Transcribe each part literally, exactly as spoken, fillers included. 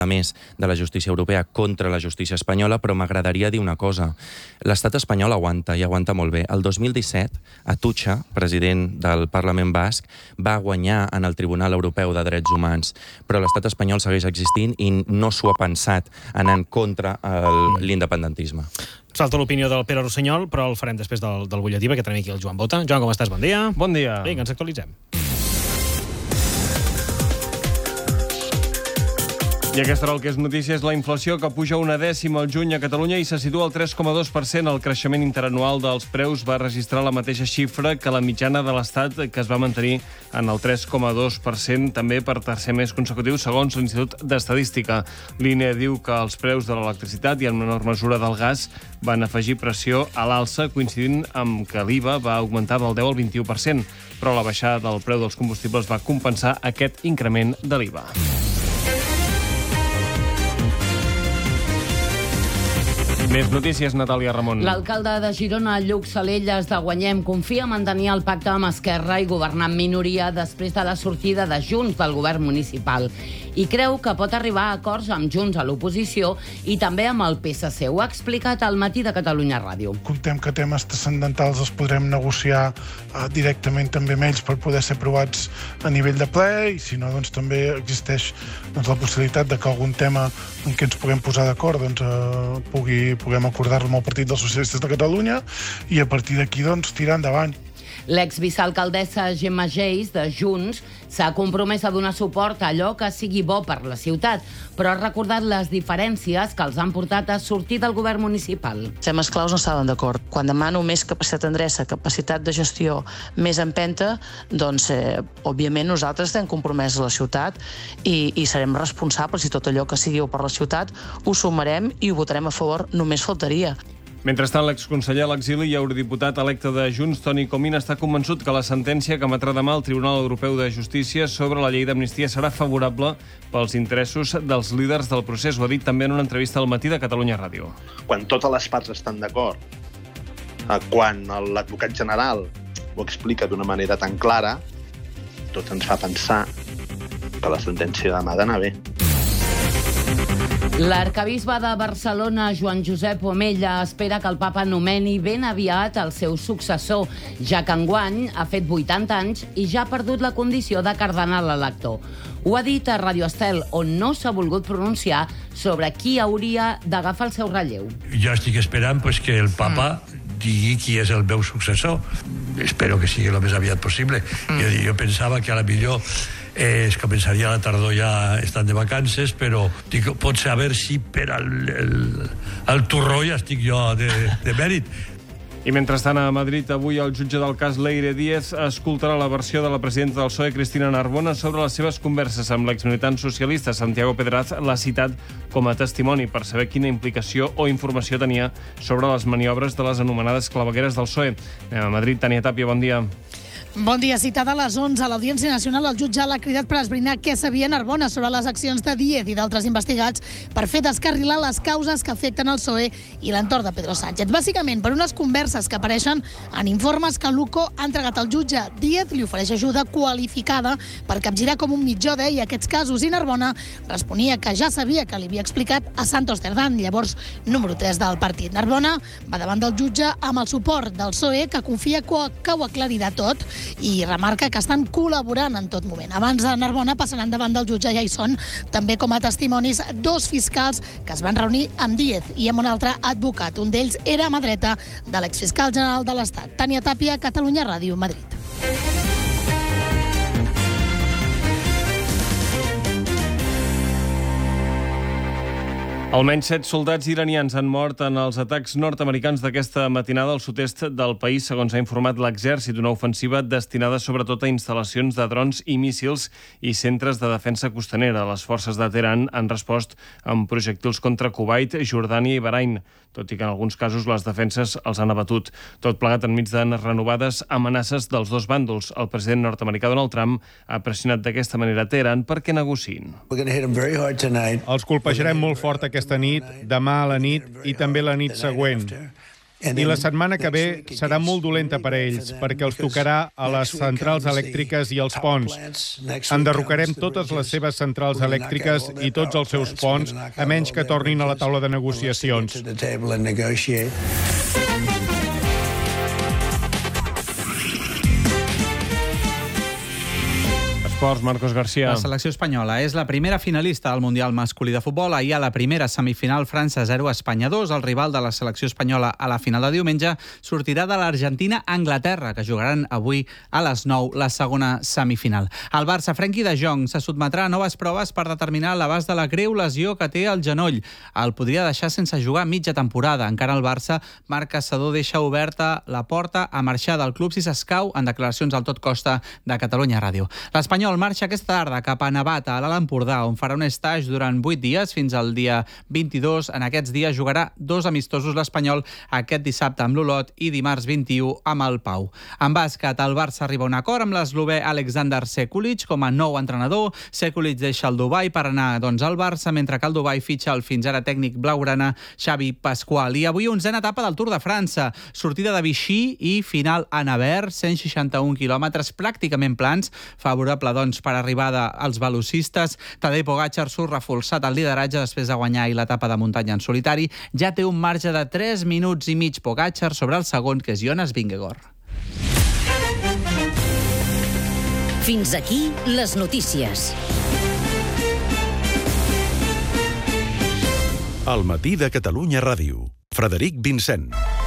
a més de la justícia europea contra la justícia espanyola, però m'agradaria dir una cosa. L'estat espanyol aguanta, i aguanta molt bé. El dos mil disset, Atutxa, president del Parlament Basc, va guanyar en el Tribunal Europeu de Drets Humans, però l'estat espanyol segueix existint i no s'ho ha pensat anant contra l'independentisme. Salta l'opinió del Pere Rossinyol, però el farem després del, del butlletí, perquè tenim aquí el Joan Bota. Joan, com estàs? Bon dia. Bon dia. Vinga, ens actualitzem. I aquesta hora el que és notícia és la inflació, que puja una dècima al juny a Catalunya i se situa al tres coma dos per cent. El creixement interanual dels preus va registrar la mateixa xifra que la mitjana de l'Estat, que es va mantenir en el tres coma dos per cent, també per tercer mes consecutiu, segons l'Institut d'Estadística. L'I N E diu que els preus de l'electricitat i en menor mesura del gas van afegir pressió a l'alça, coincidint amb que l'I V A va augmentar del deu al vint-i-u per cent, però la baixada del preu dels combustibles va compensar aquest increment de l'I V A. Més notícies, Natàlia Ramon. L'alcalde de Girona, Lluc Salelles, de Guanyem, confia en mantenir el pacte amb Esquerra i governar en minoria després de la sortida de Junts del govern municipal. I creu que pot arribar a acords amb Junts a l'oposició i també amb el P S C. Ho ha explicat al Matí de Catalunya Ràdio. Comptem que temes transcendentals els podrem negociar eh, directament també amb ells per poder ser aprovats a nivell de ple, i si no, doncs també existeix doncs, la possibilitat de que algun tema en què ens puguem posar d'acord doncs, eh, pugui puguem acordar-lo amb el Partit dels Socialistes de Catalunya i a partir d'aquí doncs, tirar endavant. L'exvicealcaldessa Gemma Geis, de Junts, s'ha compromès a donar suport a allò que sigui bo per la ciutat, però ha recordat les diferències que els han portat a sortir del govern municipal. Els temes claus no estaven d'acord. Quan demano més capacitat d'endreça, capacitat de gestió, més empenta, doncs, eh, òbviament, nosaltres estem compromesos a la ciutat i, i serem responsables, i tot allò que sigui per la ciutat ho sumarem i ho votarem a favor, només faltaria. Mentrestant, l'exconseller a l'exili i eurodiputat electe de Junts, Toni Comín, està convençut que la sentència que emetrà demà el Tribunal Europeu de Justícia sobre la llei d'amnistia serà favorable pels interessos dels líders del procés. Ho ha dit també en una entrevista al Matí de Catalunya Ràdio. Quan totes les parts estan d'acord, quan l'advocat general ho explica d'una manera tan clara, tot ens fa pensar que la sentència demà ha d'anar bé. L'arquebisbe de Barcelona, Joan Josep Omella, espera que el papa nomeni ben aviat el seu successor, ja que enguany ha fet vuitanta anys i ja ha perdut la condició de cardenal elector. Ho ha dit a Radio Estel, on no s'ha volgut pronunciar sobre qui hauria d'agafar el seu relleu. Jo estic esperant pues, que el papa digui qui és el meu successor. Espero que sigui el més aviat possible. Mm. Jo, jo pensava que a la millor eh, es començaria a la tardor ja estant de vacances, però dic, pot ser a veure si per al el, el torró ja estic jo de, de mèrit. I mentrestant, a Madrid, avui el jutge del cas Leire Díez escoltarà la versió de la presidenta del P S O E, Cristina Narbona, sobre les seves converses amb l'exmilitant socialista Santiago Pedraz. L'ha citat com a testimoni per saber quina implicació o informació tenia sobre les maniobres de les anomenades clavegueres del P S O E. Anem a Madrid. Tània Tàpia, bon dia. Bon dia. Citada a les onze a l'Audiència Nacional, el jutge l'ha cridat per esbrinar què sabia Narbona sobre les accions de Díez i d'altres investigats per fer descarrilar les causes que afecten el P S O E i l'entorn de Pedro Sánchez. Bàsicament, per unes converses que apareixen en informes que l'U C O ha entregat al jutge. Díez li ofereix ajuda qualificada per capgirar com un mitjó d'ell aquests casos, i Narbona responia que ja sabia que li havia explicat a Santos Cerdán, llavors número tres del partit. Narbona va davant del jutge amb el suport del P S O E, que confia que ho aclarirà tot, i remarca que estan col·laborant en tot moment. Abans de Narbona passaran davant del jutge, ja hi són també com a testimonis dos fiscals que es van reunir amb Díez i amb un altre advocat. Un d'ells era a mà dreta de l'exfiscal general de l'Estat. Tània Tàpia, Catalunya Ràdio, Madrid. Almenys set soldats iranians han mort en els atacs nord-americans d'aquesta matinada al sud-est del país, segons ha informat l'exèrcit, una ofensiva destinada sobretot a instal·lacions de drons i míssils i centres de defensa costanera. Les forces de Teheran han respost amb projectils contra Kuwait, Jordània i Bahrain, tot i que en alguns casos les defenses els han abatut. Tot plegat enmig de renovades amenaces dels dos bàndols. El president nord-americà Donald Trump ha pressionat d'aquesta manera Teheran perquè negociïn. Els colpejarem molt fort aquesta nit, demà a la nit i també la nit següent. I la setmana que ve serà molt dolenta per a ells, perquè els tocarà a les centrals elèctriques i els ponts. Enderrocarem totes les seves centrals elèctriques i tots els seus ponts, a menys que tornin a la taula de negociacions. Esports, Marcos García. La selecció espanyola és la primera finalista del Mundial masculí de futbol. Ahir a la primera semifinal, França zero, Espanya dos. El rival de la selecció espanyola a la final de diumenge sortirà de l'Argentina-Anglaterra, que jugaran avui a les nou la segona semifinal. El Barça, Frenkie de Jong, se sotmetrà a noves proves per determinar l'abast de la greu lesió que té al genoll. El podria deixar sense jugar mitja temporada. Encara el Barça, Marc Caçador deixa oberta la porta a marxar del club si s'escau, en declaracions al Tot Costa de Catalunya Ràdio. L'Espanyol marxa aquesta tarda cap a Navata, a l'Alt Empordà, on farà un estatge durant vuit dies fins al dia vint-i-dos. En aquests dies jugarà dos amistosos l'Espanyol, aquest dissabte amb l'Olot i dimarts vint-i-u amb el Pau. En bàsquet, el Barça arriba a un acord amb l'eslovè Alexander Sekulic com a nou entrenador. Sekulic deixa el Dubai per anar doncs, al Barça, mentre que el Dubai fitxa el fins ara tècnic blaugrana Xavi Pasqual. I avui onzena etapa del Tour de França, sortida de Vichy i final a Nevers, cent seixanta-un quilòmetres pràcticament plans, favorable doncs, per arribada als velocistes. Tadej Pogačar surt reforçat al lideratge després de guanyar i l'etapa de muntanya en solitari. Ja té un marge de tres minuts i mig Pogačar sobre el segon, que és Jonas Vingegaard. Fins aquí les notícies. Al matí de Catalunya Ràdio. Frederic Vincent.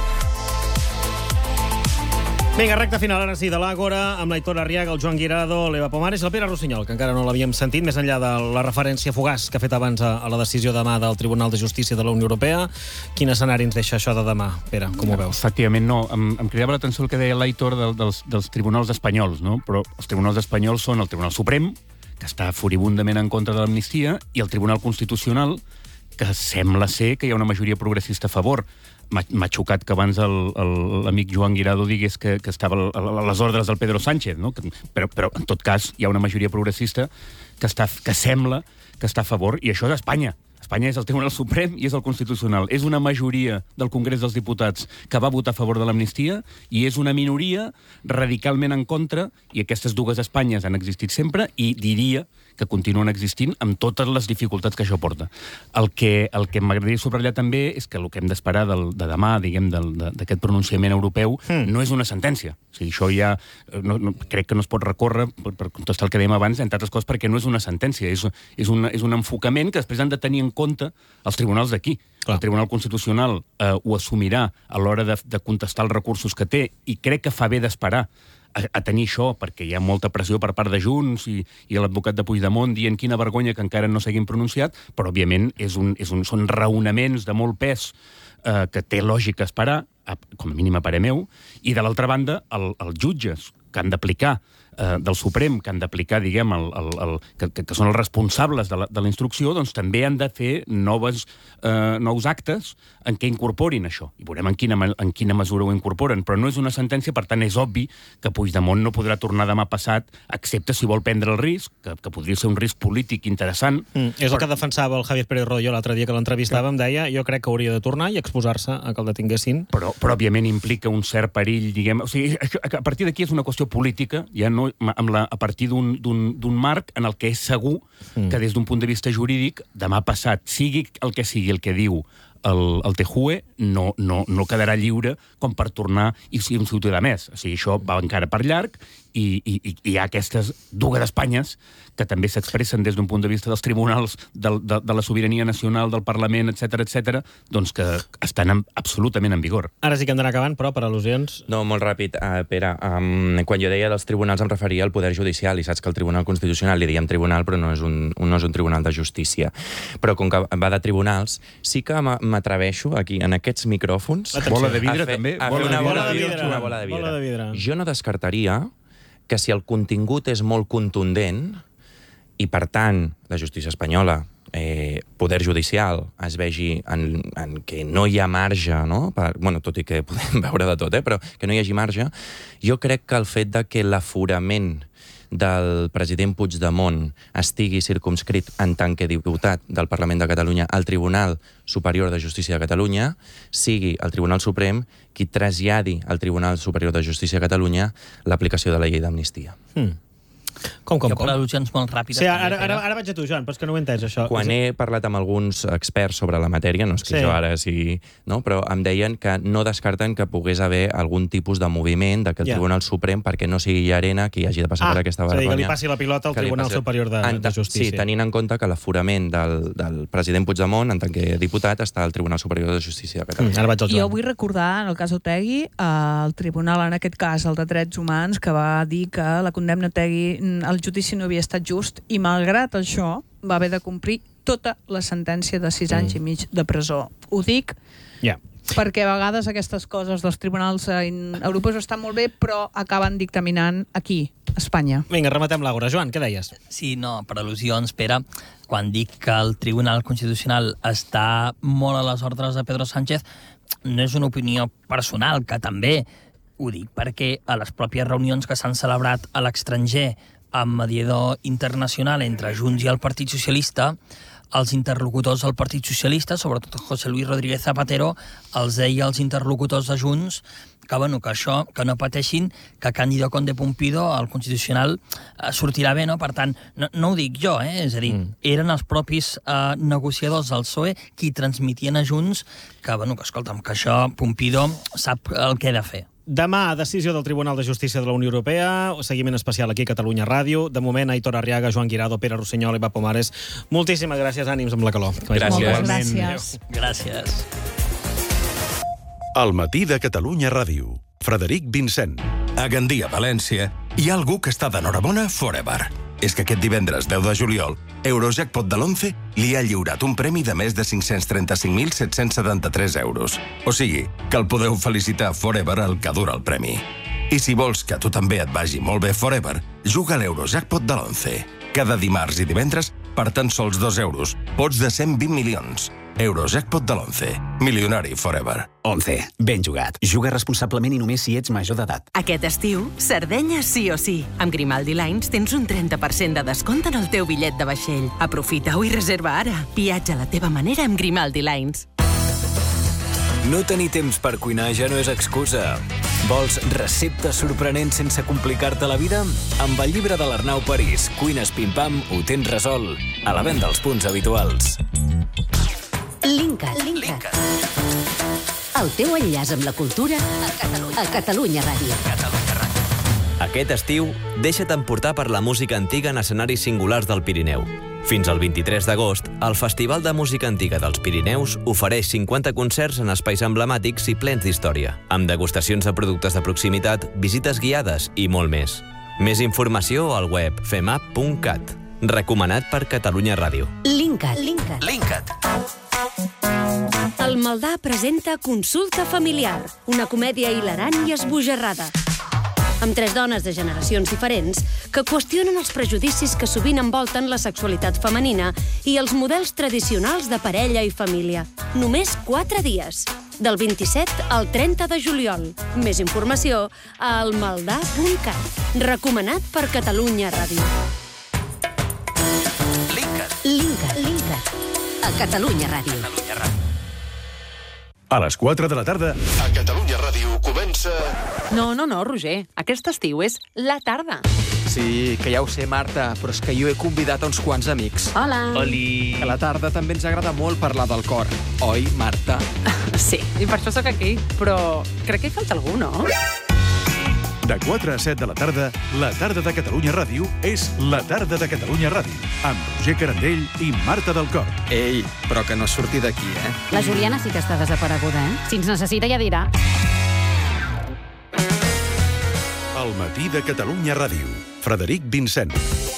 Vinga, recta final, ara sí, de l'Àgora, amb l'Aitor Arriaga, el Joan Guirado, l'Eva Pomares i el Pere Rossinyol, que encara no l'havíem sentit, més enllà de la referència fugaç que ha fet abans a, a la decisió demà del Tribunal de Justícia de la Unió Europea. Quin escenari ens deixa això de demà, Pere? Com ho veus? Efectivament, no. Em, em cridava l'atenció el que deia l'Aitor del, dels, dels tribunals espanyols, no? Però els tribunals espanyols són el Tribunal Suprem, que està furibundament en contra de l'amnistia, i el Tribunal Constitucional, que sembla ser que hi ha una majoria progressista a favor. M'ha xocat que abans l'amic Joan Guirado digués que, que estava a les ordres del Pedro Sánchez, no? però, però en tot cas hi ha una majoria progressista que, està, que sembla que està a favor, i això és Espanya. Espanya és el Tribunal Suprem i és el Constitucional. És una majoria del Congrés dels Diputats que va votar a favor de l'amnistia i és una minoria radicalment en contra, i aquestes dues Espanyes han existit sempre i diria que continuen existint amb totes les dificultats que això porta. El que, el que m'agradaria subratllar també és que el que hem d'esperar del, de demà, diguem, d'aquest pronunciament europeu, mm. no és una sentència. O sigui, això ja no, no, crec que no es pot recórrer, per, per contestar el que dèiem abans, entre altres coses, perquè no és una sentència, és, és, una, és un enfocament que després han de tenir en compte els tribunals d'aquí. Clar. El Tribunal Constitucional eh, ho assumirà a l'hora de, de contestar els recursos que té, i crec que fa bé d'esperar a, a tenir això, perquè hi ha molta pressió per part de Junts i, i l'advocat de Puigdemont dient quina vergonya que encara no s'hagin pronunciat, però òbviament és un, és un, són raonaments de molt pes eh, que té lògica esperar, a, com a mínim a parer meu, i de l'altra banda el, els jutges que han d'aplicar eh, del Suprem, que han d'aplicar, diguem, el, el, el, que, que són els responsables de la, de la instrucció, doncs també han de fer noves, eh, nous actes en què incorporin això. I veurem en quina, en quina mesura ho incorporen. Però no és una sentència, per tant és obvi que Puigdemont no podrà tornar demà passat, excepte si vol prendre el risc, que, que podria ser un risc polític interessant. Mm, és el però... que defensava el Javier Pérez Royo l'altre dia que l'entrevistàvem, deia, jo crec que hauria de tornar i exposar-se a que el detinguessin. Però, però òbviament implica un cert perill, diguem... O sigui, a partir d'aquí és una qüestió política, ja no, amb la, a partir d'un marc en el que és segur mm. que des d'un punt de vista jurídic, demà passat, sigui el que sigui el que diu el, el T J U E, no, no, no quedarà lliure com per tornar i ser un ciutadà més. O sigui, això va encara per llarg, i, i, i hi ha aquestes dues Espanyes que també s'expressen des d'un punt de vista dels tribunals, del, de, de la sobirania nacional, del Parlament, etcètera, etcètera, doncs que estan en, absolutament en vigor. Ara sí que hem d'anar acabant, però per al·lusions... No, molt ràpid, uh, Pere. Um, quan jo deia dels tribunals em referia al Poder Judicial, i saps que el Tribunal Constitucional li diem tribunal, però no és un, no és un tribunal de justícia. Però com que va de tribunals, sí que m'atreveixo aquí, en aquests micròfons... Bola de vidre, fer, també. A fer una bola de vidre. Una bola de vidre. Bola de vidre. Jo no descartaria que si el contingut és molt contundent, i, per tant, la justícia espanyola, eh, poder judicial, es vegi en, en que no hi ha marge, no? Per, bueno, tot i que podem veure de tot, eh? Però que no hi hagi marge, jo crec que el fet de que l'aforament del president Puigdemont estigui circumscrit en tant que diputat del Parlament de Catalunya al Tribunal Superior de Justícia de Catalunya, sigui el Tribunal Suprem qui traslladi al Tribunal Superior de Justícia de Catalunya l'aplicació de la llei d'amnistia. Hmm. Com, com, Hi ha com? al·lusions molt ràpides. Sí, ara, ara, ara vaig a tu, Joan, però és que no ho he entès, això. Quan he parlat amb alguns experts sobre la matèria, no és que Sí. jo ara sigui... No? Però em deien que no descarten que pogués haver algun tipus de moviment de que el Ja. Tribunal Suprem, perquè no sigui Llarena qui hagi de passar Ah, per aquesta és a dir, vergonya... que li passi la pilota al que li Tribunal passi- Superior de, en de ta- Justícia. Sí, tenint en compte que l'aforament del, del president Puigdemont, en tant que diputat, està al Tribunal Superior de Justícia de Catalunya. Mm, ara vaig al Jo Joan. vull recordar, en el cas Otegi, el tribunal, en aquest cas, el de Drets Humans, que va dir que la condemna Otegi, el judici no havia estat just, i malgrat això va haver de complir tota la sentència de sis anys mm. i mig de presó. Ho dic yeah. perquè a vegades aquestes coses dels tribunals europeus estan molt bé, però acaben dictaminant aquí, a Espanya. Vinga, rematem l'àgora. Joan, què deies? Sí, no, per al·lusions, Pere, quan dic que el Tribunal Constitucional està molt a les ordres de Pedro Sánchez, no és una opinió personal, que també ho dic perquè a les pròpies reunions que s'han celebrat a l'estranger amb mediador internacional entre Junts i el Partit Socialista, els interlocutors del Partit Socialista, sobretot José Luis Rodríguez Zapatero, els deia als interlocutors de Junts que, bueno, que això, que no pateixin, que Cándido Conde Pumpido, al Constitucional, eh, sortirà bé, no? Per tant, no, no ho dic jo, eh? És a dir, mm. eren els propis eh, negociadors del P S O E qui transmitien a Junts que, bueno, que escolta'm, que això Pumpido sap el que ha de fer. Demà, decisió del Tribunal de Justícia de la Unió Europea, seguiment especial aquí a Catalunya Ràdio. De moment, Aitor Arriaga, Joan Guirado, Pere Rossinyol i Eva Pomares. Moltíssimes gràcies, ànims amb la calor. Gràcies. Moltes gràcies. Gràcies. El matí de Catalunya Ràdio. Frederic Vincent. A Gandia, València, hi ha algú que està d'enhorabona forever. És que aquest divendres deu de juliol, Eurojackpot de l'onze li ha lliurat un premi de més de cinc-cents trenta-cinc mil set-cents setanta-tres euros. O sigui, que el podeu felicitar forever el que dura el premi. I si vols que a tu també et vagi molt bé forever, juga a l'Eurojackpot de l'onze. Cada dimarts i divendres, per tan sols dos euros, pots de cent vint milions. Eurojackpot de l'onze. Milionari forever. onze. Ben jugat. Juga responsablement i només si ets major d'edat. Aquest estiu, Sardenya sí o sí. Amb Grimaldi Lines tens un trenta per cent de descompte en el teu bitllet de vaixell. Aprofita-ho i reserva ara. Viatja a la teva manera amb Grimaldi Lines. No tenir temps per cuinar ja no és excusa. Vols receptes sorprenents sense complicar-te la vida? Amb el llibre de l'Arnau París, Cuines Pim-Pam, ho tens resolt. A la venda als punts habituals. Linkat. Linkat. El teu enllaç amb la cultura a Catalunya, a Catalunya Ràdio. Aquest estiu, deixa't emportar per la música antiga en escenaris singulars del Pirineu. Fins al vint-i-tres d'agost, el Festival de Música Antiga dels Pirineus ofereix cinquanta concerts en espais emblemàtics i plens d'història, amb degustacions de productes de proximitat, visites guiades i molt més. Més informació al web femap punt cat. Recomanat per Catalunya Ràdio. Linkat. Linkat. Linkat. El Maldà presenta Consulta Familiar, una comèdia hilarant i esbojarrada. Amb tres dones de generacions diferents que qüestionen els prejudicis que sovint envolten la sexualitat femenina i els models tradicionals de parella i família. Només quatre dies, del vint-i-set al trenta de juliol. Més informació a elmaldà punt cat. Recomanat per Catalunya Ràdio. Linkat. Linkat. Linkat. A Catalunya Ràdio. A les quatre de la tarda, a Catalunya Ràdio comença... No, no, no, Roger. Aquest estiu és la tarda. Sí, que ja ho sé, Marta, però és que jo he convidat a uns quants amics. Hola. Oli. A la tarda també ens agrada molt parlar del cor. Oi, Marta? Sí, i per això sóc aquí. Però crec que hi falta algú, no? De quatre a set de la tarda, la tarda de Catalunya Ràdio és la tarda de Catalunya Ràdio, amb Roger Carandell i Marta del Cor. Ei, però que no surti d'aquí, eh? La Juliana sí que està desapareguda, eh? Si ens necessita ja dirà. El matí de Catalunya Ràdio. Frederic Vincent.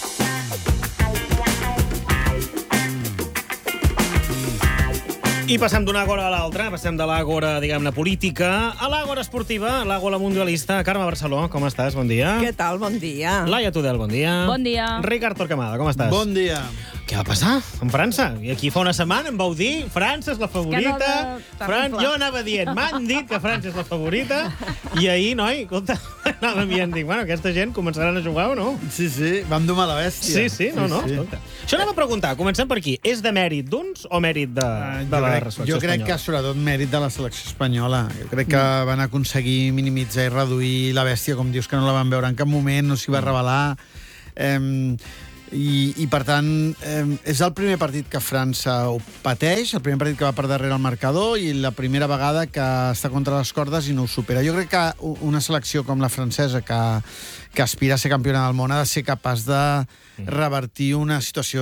I passem d'una àgora a l'altra, passem de l'àgora, diguem-ne, política a l'àgora esportiva, l'àgora mundialista. Carme Barceló, com estàs? Bon dia. Què tal? Bon dia. Laia Tudel, bon dia. Bon dia. Ricard Torquemada, com estàs? Bon dia. Què què va passar amb França? I aquí fa una setmana em vau dir França és la favorita. Fran... Jo anava dient, m'han dit que França és la favorita. I ahir, noi, escolta, anàvem dient, dic, bueno, aquesta gent començaran a jugar o no? Sí, sí, vam domar la bèstia. Sí, sí, no, no, escolta. Això anem a preguntar, comencem per aquí. És de mèrit d'uns o mèrit de, de la selecció espanyola? Jo crec que sobretot mèrit de la selecció espanyola. Jo crec que van aconseguir minimitzar i reduir la bèstia, com dius, que no la van veure en cap moment, no s'hi va revelar. Eh, I, i per tant, eh, és el primer partit que França ho pateix, el primer partit que va per darrere el marcador i la primera vegada que està contra les cordes i no ho supera. Jo crec que una selecció com la francesa, que, que aspira a ser campiona del món, ha de ser capaç de revertir una situació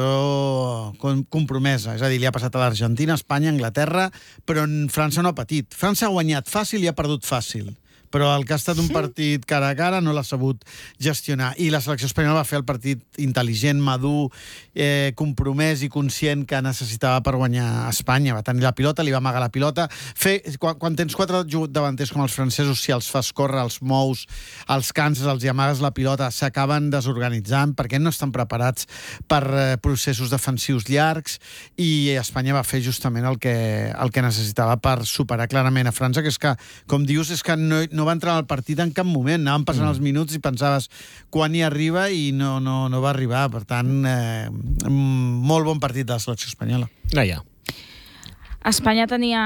compromesa. És a dir, li ha passat a l'Argentina, a Espanya, a Anglaterra, però en França no ha patit. França ha guanyat fàcil i ha perdut fàcil. Però el que ha estat un partit cara a cara no l'ha sabut gestionar. I la selecció espanyola va fer el partit intel·ligent, madur, eh, compromès i conscient que necessitava per guanyar a Espanya. Va tenir la pilota, li va amagar la pilota. Fer, quan, quan tens quatre davanters com els francesos, si els fas córrer, els mous, els canses, els hi amagues la pilota, s'acaben desorganitzant perquè no estan preparats per eh, processos defensius llargs, i Espanya va fer justament el que, el que necessitava per superar clarament a França, que és que, com dius, és que no, no va entrar al partit en cap moment. Anaven passant mm. els minuts i pensaves quan hi arriba i no, no, no va arribar. Per tant, eh, molt bon partit de la selecció espanyola. Gaia. Espanya tenia...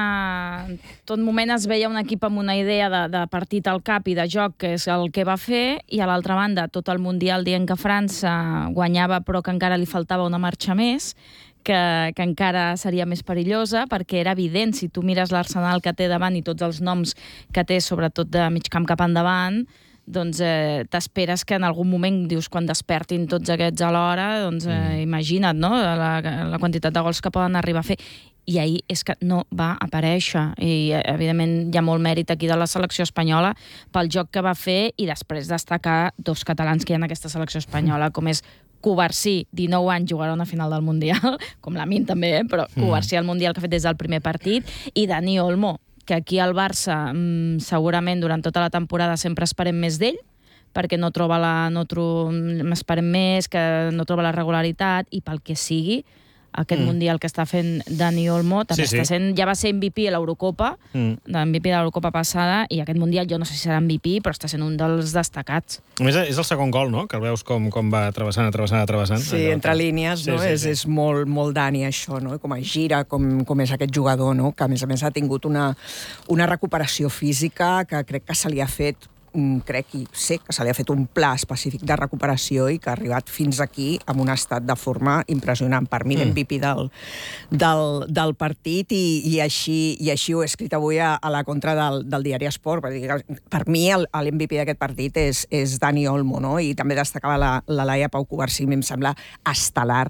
Tot moment es veia un equip amb una idea de, de partit al cap i de joc, que és el que va fer, i a l'altra banda tot el Mundial dient que França guanyava però que encara li faltava una marxa més, que, que encara seria més perillosa, perquè era evident, si tu mires l'Arsenal que té davant i tots els noms que té, sobretot de mig camp cap endavant, doncs eh, t'esperes que en algun moment, dius, quan despertin tots aquests a l'hora, doncs eh, imagina't, no?, la, la quantitat de gols que poden arribar a fer. I ahir és que no va aparèixer. I, evidentment, hi ha molt mèrit aquí de la selecció espanyola pel joc que va fer, i després destacar dos catalans que hi ha en aquesta selecció espanyola, com és Covarsí, dinou anys, jugarà una final del Mundial, com la Min també, eh? Però Covarsí al Mundial que ha fet des del primer partit, i Dani Olmo, que aquí al Barça mmm, segurament durant tota la temporada sempre esperem més d'ell, perquè no troba la... no tro... esperem més, que no troba la regularitat, i pel que sigui, aquest mm. Mundial que està fent Dani Olmo també sí, està sent, sí. Ja va ser M V P a l'Eurocopa, mm. M V P de l'Eurocopa passada, i aquest Mundial jo no sé si serà M V P, però està sent un dels destacats. A més, és el segon gol, no?, que el veus com, com va travessant, travessant, travessant. Sí, allò, entre que... línies, no? Sí, sí, és, sí. és molt, molt Dani, això, no? Com a gira, com, com és aquest jugador, no?, que a més a més ha tingut una, una recuperació física que crec que se li ha fet, crec i sé que se li ha fet un pla específic de recuperació i que ha arribat fins aquí amb un estat de forma impressionant. Per mi, l'M V P del, del, del partit, i, i, així, i així ho he escrit avui a, a la contra del, del diari Esport. Per, dir, per mi, l'M V P d'aquest partit és, és Dani Olmo, no? I també destacava la, la Laia Pau Covarsí, a mi em sembla estel·lar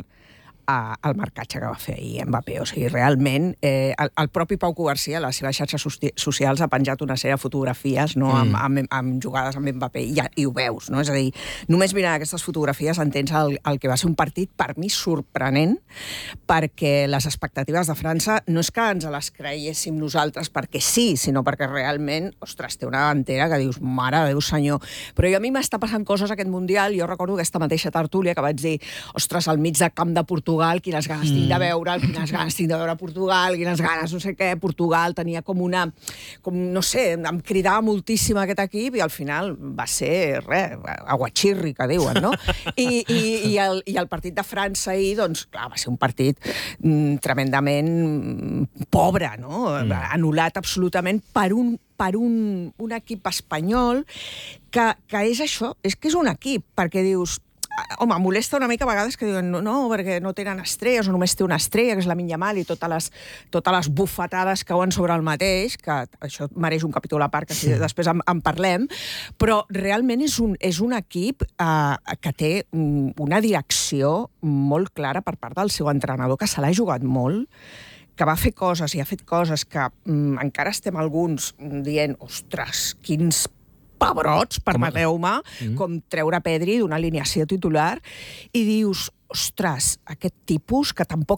al marcatge que va fer ahir Mbappé. O sigui, realment, eh, el, el propi Pau Covarsí a les seves xarxes socials ha penjat una sèrie de fotografies, no?, mm. amb, amb, amb jugades amb Mbappé, i, i ho veus, no? És a dir, només mirant aquestes fotografies entens el, el que va ser un partit, per mi, sorprenent, perquè les expectatives de França no és que ens les creiéssim nosaltres perquè sí, sinó perquè realment, ostres, té una davantera que dius, mare de Déu senyor. Però jo, a mi m'està passant coses aquest Mundial, jo recordo aquesta mateixa tertúlia que vaig dir, ostres, al mig de camp de Portugal, quines ganes tinc de veure'l, quines ganes tinc de veure Portugal, quines ganes, no sé què, Portugal tenia com una, com, no sé, em cridava moltíssim aquest equip, i al final va ser, res, aguachirri, que diuen, no? I, i, i, el, i el partit de França ahir, doncs, clar, va ser un partit mm, tremendament pobre, no? Mm. Anul·lat absolutament per un per un, un equip espanyol que, que és això, és que és un equip, perquè dius, home, molesta una mica a vegades que diuen no, no, perquè no tenen estrelles, o només té una estrella, que és la Lamine Yamal, i totes les, totes les bufetades que cauen sobre el mateix, que això mereix un capítol a part, que si després en, en parlem, però realment és un, és un equip eh, que té una direcció molt clara per part del seu entrenador, que se l'ha jugat molt, que va fer coses i ha fet coses que mm, encara estem alguns dient, ostres, quins pebrots, permeteu-me, mm. com treure Pedri d'una alineació titular, i dius, ostres, aquest tipus, que tampoc és un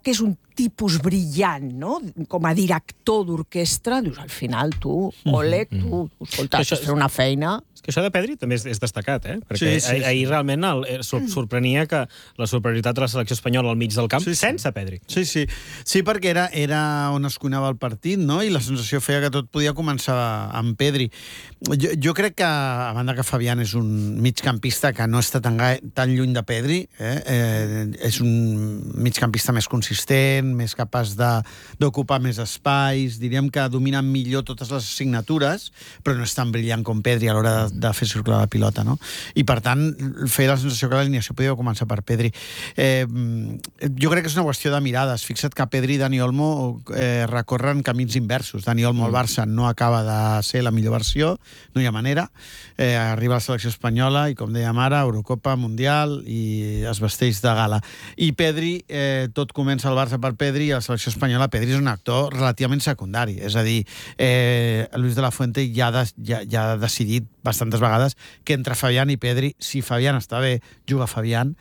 tipus brillant, no? Com a director d'orquestra, dius, al final, tu, ole, tu, escolta, has de fer una feina... És que això de Pedri també és, és destacat, eh? Perquè Sí, sí, sí. ahir realment el, el, sor- sorprenia que la superioritat de la selecció espanyola al mig del camp, Sí, sí. sense Pedri. Sí, sí. Sí, perquè era, era on es cuinava el partit, no? I la sensació feia que tot podia començar amb Pedri. Jo, jo crec que, a banda que Fabián és un migcampista que no està tan, gai- tan lluny de Pedri, eh? Eh, és un migcampista més consistent, més capaç de- d'ocupar més espais, diríem que domina millor totes les assignatures, però no és tan brillant com Pedri a l'hora de, de fer circular la pilota, no? I, per tant, feia la sensació que l'alineació podia començar per Pedri. Eh, jo crec que és una qüestió de mirades. Fixa't que Pedri i Dani Olmo eh, recorren camins inversos. Dani Olmo al Barça no acaba de ser la millor versió, no hi ha manera. Eh, arriba a la selecció espanyola i, com dèiem ara, Eurocopa, Mundial i es vesteix de gala. I Pedri, eh, tot comença al Barça per Pedri i a la selecció espanyola Pedri és un actor relativament secundari. És a dir, eh, Luis de la Fuente ja, de, ja, ja ha decidit bastantes vegades que entre Fabián i Pedri, si Fabián està bé, juga Fabián,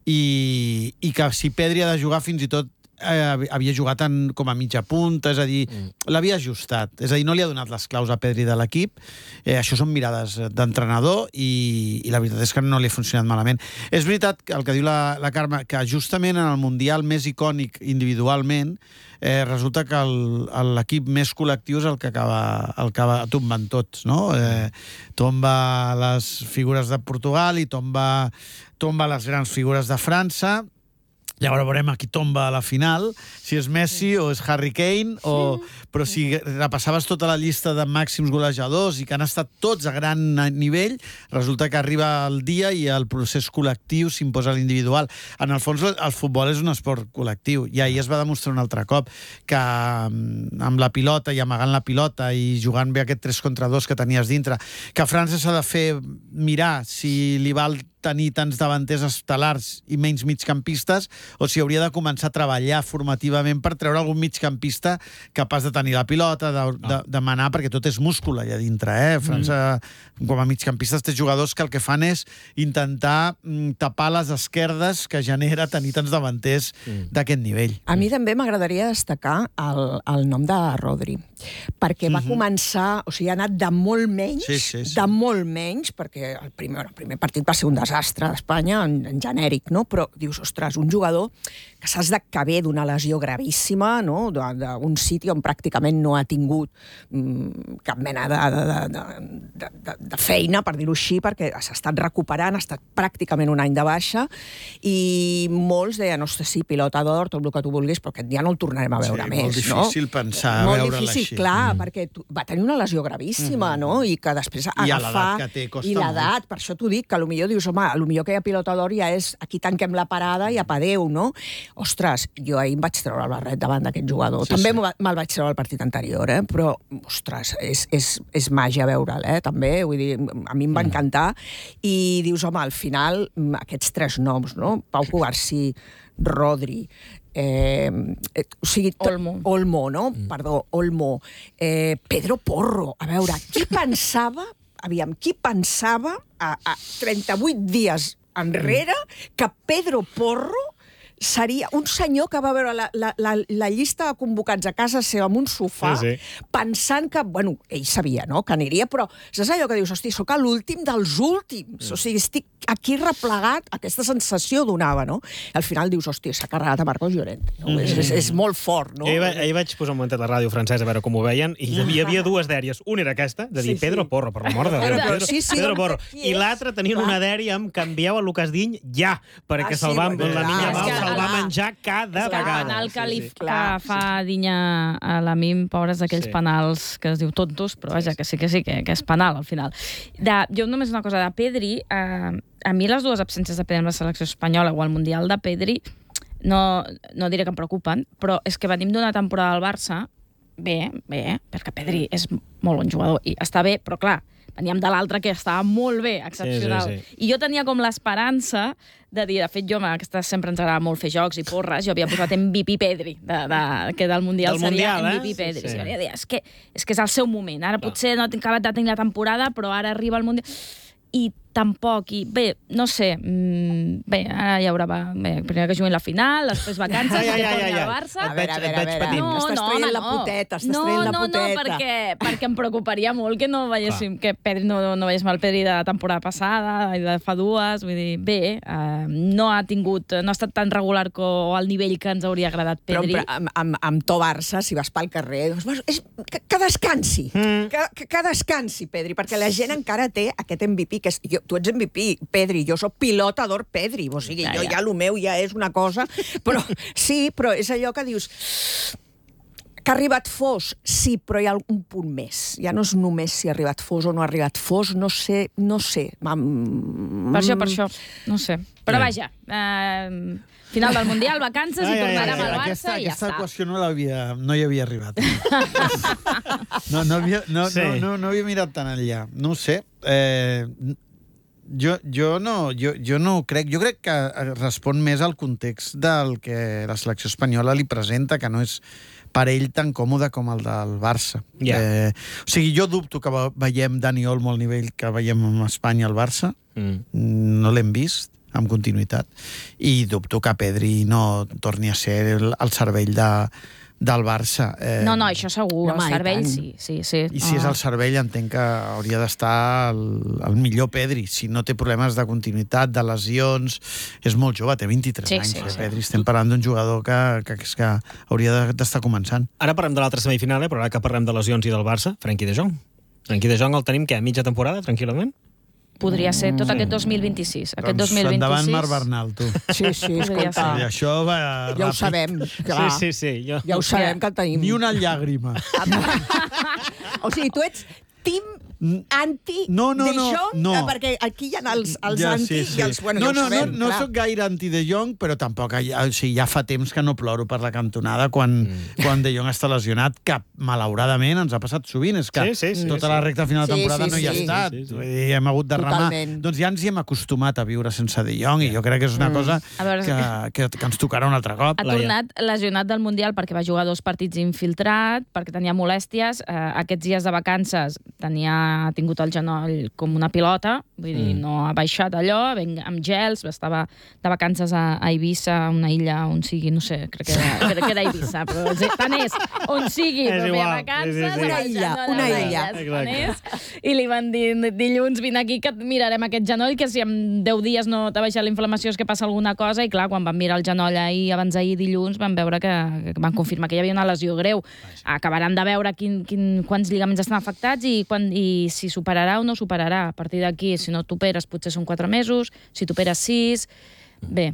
i, i que si Pedri ha de jugar fins i tot eh, havia jugat en, com a mitja punta, és a dir, mm. l'havia ajustat. És a dir, no li ha donat les claus a Pedri de l'equip. Eh, això són mirades d'entrenador i, i la veritat és que no li ha funcionat malament. És veritat que el que diu la, la Carme, que justament en el Mundial més icònic individualment, eh, resulta que l'equip més col·lectiu és el que acaba, el que acaba tombant tots, no? Eh, tomba les figures de Portugal i tomba, tomba les grans figures de França. Llavors veurem a qui tomba a la final, si és Messi o és Harry Kane, o... però si repassaves tota la llista de màxims golejadors i que han estat tots a gran nivell, resulta que arriba el dia i el procés col·lectiu s'imposa a l'individual. En el fons, el futbol és un esport col·lectiu, i ahir es va demostrar un altre cop que amb la pilota i amagant la pilota i jugant bé aquest tres contra dos que tenies dintre, que França s'ha de fer mirar si li val tenir tants davanters estel·lars i menys migcampistes, o si hauria de començar a treballar formativament per treure algun migcampista capaç de tenir la pilota, de, de, de manar, perquè tot és múscul allà dintre, eh? França, mm. com a migcampistes, té jugadors que el que fan és intentar mm, tapar les esquerdes que genera tenir tants davanters mm. d'aquest nivell. A mi també m'agradaria destacar el, el nom de Rodri, perquè va mm-hmm. començar, o sigui, ha anat de molt menys, sí, sí, sí. de molt menys, perquè el primer, el primer partit va ser un desastre d'Espanya, en, en genèric, no? Però dius, ostres, un jugador que saps que ve d'una lesió gravíssima, no? D'un siti on pràcticament no ha tingut mm, cap mena de, de, de, de, de, de feina, per dir-ho així, perquè s'ha estat recuperant, ha estat pràcticament un any de baixa, i molts deien, ostres, sí, pilota d'or, tot el que tu vulguis, però aquest dia no el tornarem a veure sí, més, molt difícil no? pensar molt veure-la difícil, així. clar, Mm. perquè tu, va tenir una lesió gravíssima, Mm. no? I que després agafar... I a l'edat que té costa I l'edat, per això t'ho dic, que potser dius, home, potser que hi ha pilota d'or ja és aquí tanquem la parada i apa adéu, no? Ostres, jo ahir em vaig treure el barret davant d'aquest jugador. Sí, també sí. me'l vaig treure al partit anterior, eh? Però, ostres, és, és, és màgia veure'l, eh? També, vull dir, a mi em va encantar. I dius, home, al final, aquests tres noms, no? Pau Cubarsí, Rodri, Eh, eh, o sigui, Olmo. Olmo, no? Mm. Perdó, Olmo. Eh, Pedro Porro. A veure, qui pensava, aviam, qui pensava a, a trenta-vuit dies enrere que Pedro Porro seria un senyor que va veure la, la, la, la llista de convocats a casa seva amb un sofà, Sí, sí. pensant que, bueno, ell sabia, no?, que aniria, però saps allò que dius, hosti, sóc l'últim dels últims, o sigui, estic aquí replegat, aquesta sensació donava, no? Al final dius, hosti, s'ha carregat a Marcos Llorente, no? Mm. És, és, és molt fort, no? Ahir, ahir vaig posar un momentet la ràdio francesa a veure com ho veien, i hi havia, hi havia dues dèries. Una era aquesta, de dir Sí, sí. Pedro Porro, per la mort de Déu. Però, Pedro, sí, sí, Pedro doncs, Porro. qui I és? l'altra tenien Clar. una dèria amb canvieu a Lucas Digne ja, perquè Ah, sí, se'l va, bueno, la clar, Minya és Mal que se'l va clar. menjar cada És que el vegada. penal que, li, Sí, sí. que Clar, fa Dinya a la Mim, pobres d'aquells Sí. penals que es diu tontos, però vaja, que sí que sí, que, que és penal al final. De, jo només una cosa de Pedri, eh, a mi les dues absències de Pedri amb la selecció espanyola o el Mundial de Pedri no, no diré que em preocupen, però és que venim d'una temporada al Barça bé, bé, perquè Pedri és molt bon jugador i està bé, però clar, veníem de l'altre que estava molt bé, excepcional. Sí, sí, sí. I jo tenia com l'esperança de dir, de fet, jo, aquesta sempre ens agrada molt fer jocs i porres, jo havia posat M V P Pedri, de, de, que del Mundial Del seria Mundial, M V P eh? Pedri. Sí, sí. Sí, sí. És, que, és que és el seu moment. Ara potser no ha acabat de tenir la temporada, però ara arriba el Mundial. I tampoc, i bé, no sé, mm, bé, ara ja haurà, bé, primer que juguin la final, després vacances, Ai, ai, que ai, torni ai, ai. al Barça. A veure, a veure, a veure. No, Estàs no, traient home, la no. puteta, estàs no, traient la no, puteta. No, perquè, perquè em preocuparia molt que no veiéssim, que Pedri no, no veiéssim el Pedri de la temporada passada i de fa dues, vull dir, bé, eh, no ha tingut, no ha estat tan regular com al nivell que ens hauria agradat Pedri. Però amb, amb, amb to Barça, si vas pel carrer, doncs, és, que, que descansi, mm. que, que, que descansi, Pedri, perquè la gent encara té aquest M V P, que és, jo, tu ets M V P, Pedri, jo sóc pilota d'or Pedri, o sigui, ja, jo ja, el meu ja és una cosa, però sí, però és allò que dius que ha arribat Fos, sí, però hi ha un punt més. Ja no és només si ha arribat Fos o no ha arribat Fos, no sé, no sé. Mm. Per això, per això, no sé. Però vaja, eh, final del Mundial, vacances, ai, i tornarem ai, ai, al Barça aquesta, i ja aquesta està. Aquesta equació no, no hi havia arribat. no, no, havia, no, sí. no, no, no havia mirat tan enllà. No ho sé. Eh, jo, jo, no, jo, jo no ho crec. Jo crec que respon més al context del que la selecció espanyola li presenta, que no és per ell tan còmode com el del Barça. Yeah. Eh, o sigui, jo dubto que veiem Dani Olmo al nivell que veiem amb Espanya al Barça. Mm. No l'hem vist amb continuïtat. I dubto que Pedri no torni a ser el, el cervell de, del Barça. Eh, no, no, això segur. No, el cervell sí, sí, sí. I si oh. és el cervell, entenc que hauria d'estar el, el millor Pedri. Si no té problemes de continuïtat, de lesions... És molt jove, té vint-i-tres sí, anys. Sí, eh, sí. Pedri, estem parlant d'un jugador que, que, que hauria d'estar començant. Ara parlem de l'altra semifinal, eh? Però ara que parlem de lesions i del Barça, Frenkie de Jong. Frenkie de Jong el tenim, què, mitja temporada, tranquil·lament? Podria ser tot aquest dos mil vint-i-sis. Aquest doncs dos mil vint-i-sis... endavant Marc Bernal, tu. Sí, sí, escolta. I això va ràpid. Ja ho sabem, clar. Sí, sí, sí. Jo... Ja ho sabem que el tenim. Ni una llàgrima. O sigui, tu ets team anti no, no, de no, Jong, no. perquè aquí hi ha els, els ja, anti sí, sí. i els... Bueno, no, ja no, ho sabem, no, no soc gaire anti de Jong, però tampoc hi ha, o sigui, ja fa temps que no ploro per la cantonada quan, mm. quan de Jong està lesionat, que malauradament ens ha passat sovint, és que sí, sí, sí, tota sí. la recta final de temporada sí, sí, no hi ha sí, estat. Sí, sí, sí. I hem hagut de remar. Doncs ja ens hi hem acostumat a viure sense de Jong, i jo crec que és una mm. cosa veure, que, que, que ens tocarà un altre cop. Ha tornat lesionat del Mundial perquè va jugar dos partits infiltrat, perquè tenia molèsties. Eh, aquests dies de vacances tenia, ha tingut el genoll com una pilota, vull dir, mm. no ha baixat allò, amb gels, estava de vacances a, a Eivissa, una illa on sigui, no sé, crec que era, crec que era Eivissa, però tant és, on sigui, és però feia vacances, sí, sí, sí. una illa, una illa. És, i li van dir, dilluns vine aquí que mirarem aquest genoll, que si en deu dies no t'ha baixat la inflamació és que passa alguna cosa, i clar, quan van mirar el genoll ahir, abans d'ahir dilluns, van veure que, que van confirmar que hi havia una lesió greu. Acabaran de veure quin, quin, quants lligaments estan afectats i, quan, i si superarà o no superarà. A partir d'aquí, si no t'operes, potser són quatre mesos, si t'operes sis... Bé,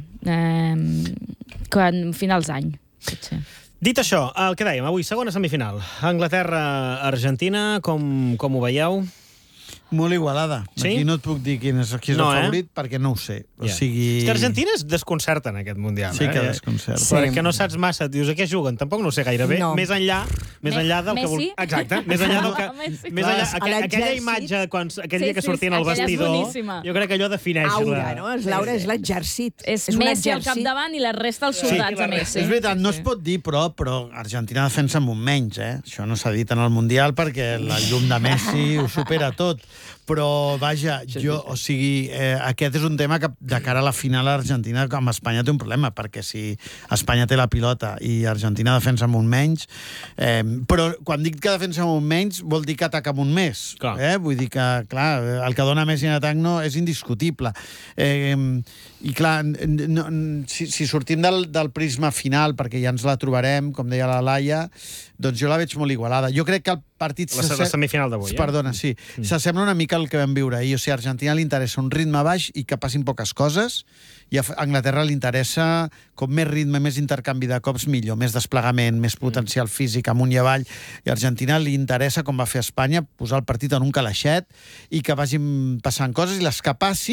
eh, quan, finals d'any, potser. Dit això, el que dèiem, avui, segona semifinal. Anglaterra-Argentina, com, com ho veieu? Molt igualada. Sí? Aquí no et puc dir quin és, qui és no, el favorit, eh? perquè no ho sé. O yeah. sigui... És que Argentina es desconcerta en aquest Mundial. Sí eh? que desconcerta. Sí. Perquè no saps massa, et dius a què juguen, tampoc no ho sé gaire bé. No. Més enllà, més Me enllà del Messi? que vol... Exacte, més enllà del que... més enllà, aqu aquella imatge, quan, aquell sí, dia que sortien sí, al vestidor, jo crec que allò defineix... Aura, la... no? Laura és l'exèrcit. És, és Messi al capdavant i la resta els soldats sí, a Messi. És veritat, no es pot dir, però, però Argentina defensa amb un menys, eh? Això no s'ha dit en el Mundial perquè la llum de Messi ho supera tot. Però, vaja, jo, o sigui, eh, aquest és un tema que de cara a la final Argentina amb Espanya té un problema, perquè si Espanya té la pilota i Argentina defensa amb un menys, eh, però quan dic que defensa amb un menys vol dir que ataca amb un més. Eh? Vull dir que, clar, el que dona Messi en atac no és indiscutible. Eh, I, clar, no, si, si sortim del, del prisma final, perquè ja ens la trobarem, com deia la Laia, doncs jo la veig molt igualada. Jo crec que el partit... La, la semifinal d'avui, eh? Perdona, sí. Mm. S'assembla una mica al que vam viure ahir. O sigui, a Argentina li interessa un ritme baix i que passin poques coses, i a Anglaterra li interessa com més ritme, més intercanvi de cops, millor, més desplegament, més potencial físic amunt i avall. I a Argentina li interessa, com va fer Espanya, posar el partit en un calaixet i que vagin passant coses, i les que passin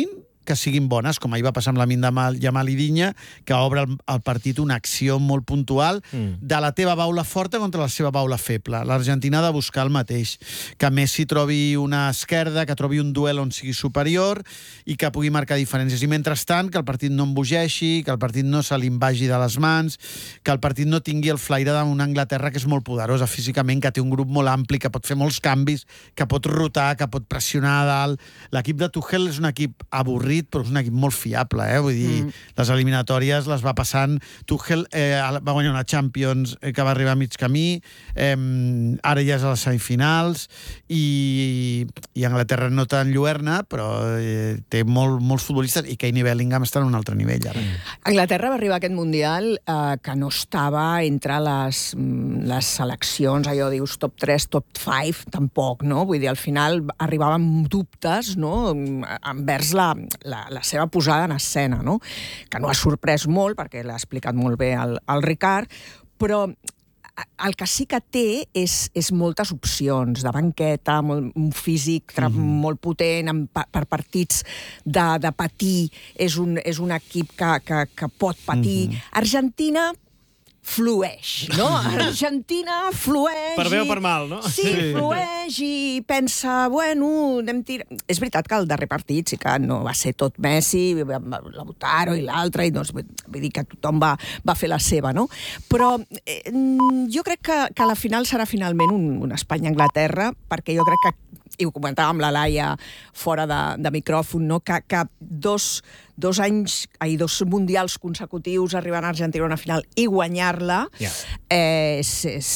que siguin bones, com ahir va passar amb la Minda Yamal i Dinya, que obre el, el partit una acció molt puntual mm. de la teva baula forta contra la seva baula feble. L'Argentina ha de buscar el mateix, que Messi trobi una esquerda, que trobi un duel on sigui superior i que pugui marcar diferències. I mentrestant, que el partit no embogeixi, que el partit no se li vagi de les mans, que el partit no tingui el flaire d'una Anglaterra que és molt poderosa físicament, que té un grup molt ampli, que pot fer molts canvis, que pot rotar, que pot pressionar a dalt. L'equip de Tuchel és un equip avorrit, però és un equip molt fiable, eh? Vull dir, mm. les eliminatòries les va passant. Tuchel eh, va guanyar una Champions eh, que va arribar a mig camí, eh, ara ja és a les semifinals, i, i Anglaterra no tan lluerna, però eh, té molt, molts futbolistes, i Kane i Bellingham estan a un altre nivell, ara. Mm. Anglaterra va arribar a aquest Mundial eh, que no estava entre les, les seleccions, allò dius top tres, top cinc, tampoc, no? Vull dir, al final arribava amb dubtes, no?, envers la, la, la seva posada en escena, no?, que no ha sorprès molt, perquè l'ha explicat molt bé el, el Ricard, però el que sí que té és, és moltes opcions de banqueta, molt, un físic mm-hmm. molt potent, amb, per partits de, de patir, és un, és un equip que, que, que pot patir. Mm-hmm. Argentina flueix, no? Argentina flueix... Per bé o per mal, no? Sí, flueix i pensa, bueno, anem tirant... És veritat que el darrer partit sí que no va ser tot Messi, Lautaro i l'altre, i doncs, vull dir que tothom va, va fer la seva, no? Però eh, jo crec que, que la final serà finalment un, un Espanya-Anglaterra, perquè jo crec que, i ho comentava amb la Laia fora de, de micròfon, no? que, que dos, dos anys, ai, dos mundials consecutius arribant a Argentina a una final i guanyar-la yeah. eh, és, és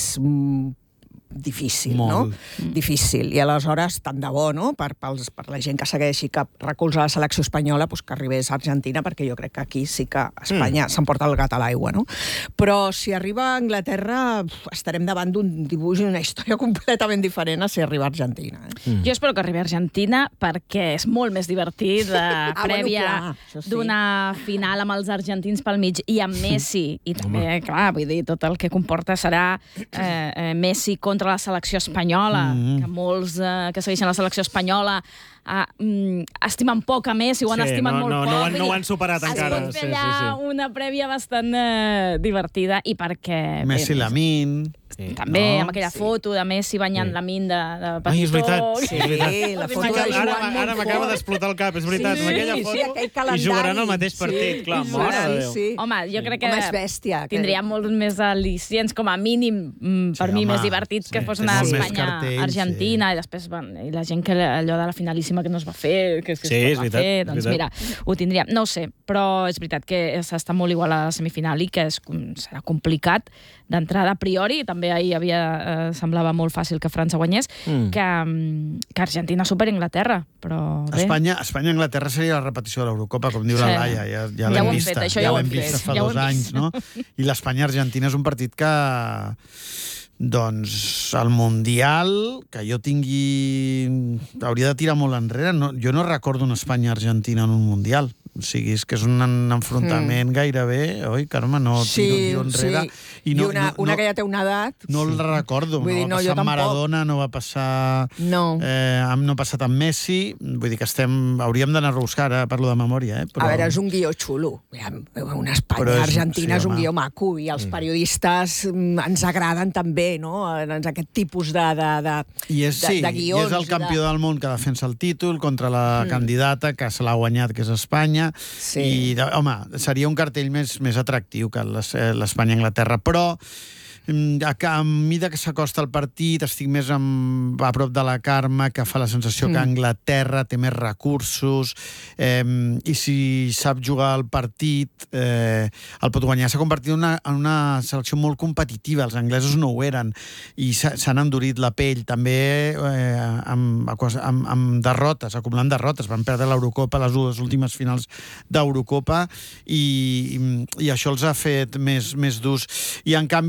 difícil, molt. No? Mm. Difícil. I aleshores, tant de bo, no?, per, pels, per la gent que segueixi, que recolza la selecció espanyola, doncs que arribés a Argentina, perquè jo crec que aquí sí que Espanya mm. s'emporta el gat a l'aigua, no? Però si arriba a Anglaterra, estarem davant d'un dibuix i una història completament diferent a si arriba a Argentina. Eh? Mm. Jo espero que arribi a Argentina perquè és molt més divertit de ah, prèvia bueno, sí. d'una final amb els argentins pel mig i amb Messi. I també, Home. clar, vull dir, tot el que comporta serà eh, eh, Messi contra contra la selecció espanyola, mm-hmm. que molts eh, que segueixen la selecció espanyola eh, mm, estimen poc a Messi, ho han sí, estimat no, molt no, poc. No, no, no ho han superat es encara. Es pot fer sí, allà sí, sí. una prèvia bastant eh, divertida i perquè... Messi Lamin... Sí, també, no? Amb aquella sí. foto de Messi banyant sí. Lamin de, de petitó. Ai, és veritat. Sí, és veritat. La foto de ara ara m'acaba d'explotar el cap, és veritat. Sí, amb aquella foto sí, i jugaran al mateix partit, sí, clar. Mare de Déu. Sí. Home, jo crec que home, és bèstia, que... tindria molt més al·licients, com a mínim, per sí, mi, home, més divertit sí, que fos una Espanya-Argentina, sí. i després bueno, i la gent que allò de la finalíssima que no es va fer, que, que sí, es és va veritat, fer, doncs veritat. mira, ho tindria. No ho sé, però és veritat que s'està molt igual a la semifinal i que és, serà complicat d'entrada a priori, també ahir havia, eh, semblava molt fàcil que França guanyés, mm. que, que Argentina superi Anglaterra, però bé. Espanya, Espanya-Anglaterra seria la repetició de l'Eurocopa, com diu sí. la Laia, ja, ja, ja l'hem vista, fet, ja ja l'hem vista fa ja dos anys, no? I l'Espanya-Argentina és un partit que... Doncs el Mundial, que jo tingui... Hauria de tirar molt enrere. No, jo no recordo una Espanya-Argentina en un Mundial. O sigui, és que és un enfrontament mm. gairebé, oi, Carme? No sí, tiro, tiro enrere. Sí. I, no, I una, no, una que ja té una edat... No el recordo. Vull no dir, va no, passar amb Maradona, no va passar... No. Eh, no ha passat amb Messi. Vull dir que estem... Hauríem d'anar a buscar, ara parlo de memòria, eh? Però... A veure, és un guió xulo. Una Espanya-Argentina és, sí, és un guió maco i els mm. periodistes ens agraden també, no? Aquest tipus de, de, de, I és, de, sí, de guions. I és el campió de... del món que defensa el títol contra la mm. candidata que se l'ha guanyat, que és Espanya. Sí. I, home, seria un cartell més, més atractiu que l'Espanya-Anglaterra, però a, a mida que s'acosta el partit estic més amb, a prop de la Carme, que fa la sensació mm. que Anglaterra té més recursos eh, i si sap jugar el partit eh, el pot guanyar. S'ha convertit en una, en una selecció molt competitiva. Els anglesos no ho eren i s'han endurit la pell també eh, amb, amb, amb derrotes, acumulant derrotes. Van perdre l'Eurocopa, les dues últimes finals d'Eurocopa i, i, i això els ha fet més, més durs. I en canvi l'Argentina